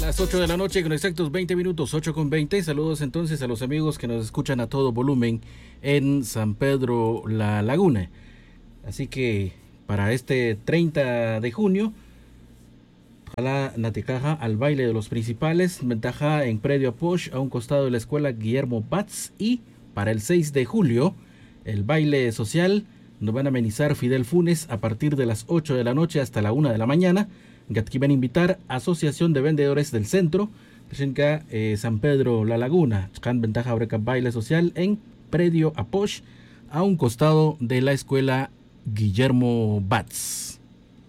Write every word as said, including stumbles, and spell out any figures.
Las ocho de la noche con exactos veinte minutos, ocho con veinte. Saludos entonces a los amigos que nos escuchan a todo volumen en San Pedro La Laguna. Así que para este treinta de junio, ojalá Naticaja al baile de los principales, ventaja en Predio Aposh a un costado de la escuela Guillermo Batz. Y para el seis de julio, el baile social nos van a amenizar Fidel Funes a partir de las ocho de la noche hasta la una de la mañana. Que van a invitar Asociación de Vendedores del Centro, eh, San Pedro La Laguna, can ventaja breca baile social en Predio Aposh a un costado de la escuela Guillermo Batz.